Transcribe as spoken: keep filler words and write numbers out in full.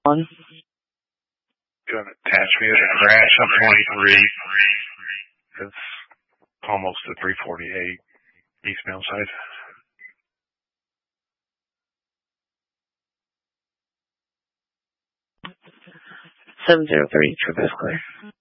one. Gonna attach me as a crash on twenty-three. It's almost to three forty-eight eastbound side. seven zero three, trip is clear.